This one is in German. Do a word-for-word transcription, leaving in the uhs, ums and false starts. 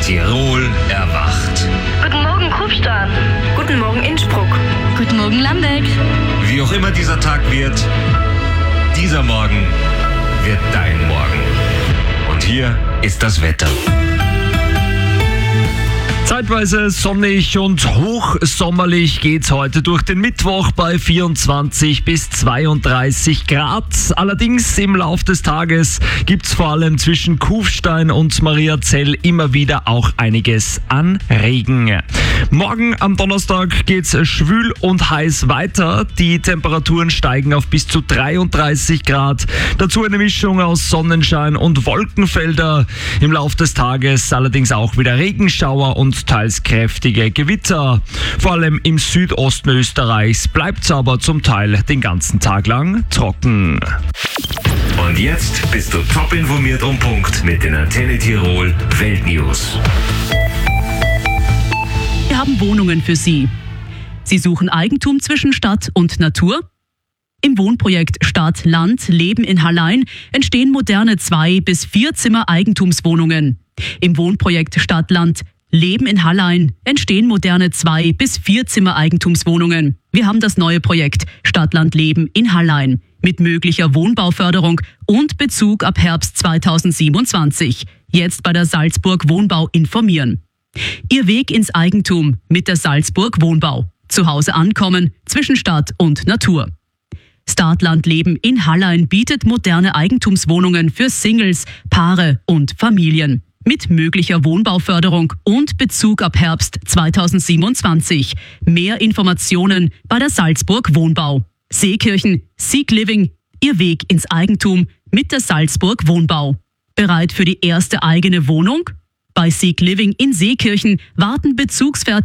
Tirol erwacht. Guten Morgen, Kufstein. Guten Morgen, Innsbruck. Guten Morgen, Lambeck. Wie auch immer dieser Tag wird, dieser Morgen wird dein Morgen. Und hier ist das Wetter. Zeitweise sonnig und hochsommerlich geht's heute durch den Mittwoch bei vierundzwanzig bis zweiunddreißig Grad. Allerdings im Lauf des Tages gibt's vor allem zwischen Kufstein und Mariazell immer wieder auch einiges an Regen. Morgen am Donnerstag geht's schwül und heiß weiter. Die Temperaturen steigen auf bis zu dreiunddreißig Grad. Dazu eine Mischung aus Sonnenschein und Wolkenfelder. Im Lauf des Tages allerdings auch wieder Regenschauer und teils kräftige Gewitter. Vor allem im Südosten Österreichs bleibt es aber zum Teil den ganzen Tag lang trocken. Und jetzt bist du top informiert um Punkt mit den Antenne Tirol Weltnews. Wir haben Wohnungen für Sie. Sie suchen Eigentum zwischen Stadt und Natur? Im Wohnprojekt Stadt, Land, Leben in Hallein entstehen moderne Zwei- bis Vier-Zimmer-Eigentumswohnungen. Im Wohnprojekt Stadt, Land, Leben in Hallein entstehen moderne Zwei- bis Vier-Zimmer-Eigentumswohnungen. Wir haben das neue Projekt Stadt, Land, Leben in Hallein mit möglicher Wohnbauförderung und Bezug ab Herbst zweitausendsiebenundzwanzig. Jetzt bei der Salzburg Wohnbau informieren. Ihr Weg ins Eigentum mit der Salzburg Wohnbau. Zu Hause ankommen zwischen Stadt und Natur. Startland Leben in Hallein bietet moderne Eigentumswohnungen für Singles, Paare und Familien. Mit möglicher Wohnbauförderung und Bezug ab Herbst zweitausendsiebenundzwanzig. Mehr Informationen bei der Salzburg Wohnbau. Seekirchen, Seek Living, Ihr Weg ins Eigentum mit der Salzburg Wohnbau. Bereit für die erste eigene Wohnung? Bei Seek Living in Seekirchen warten bezugsfertige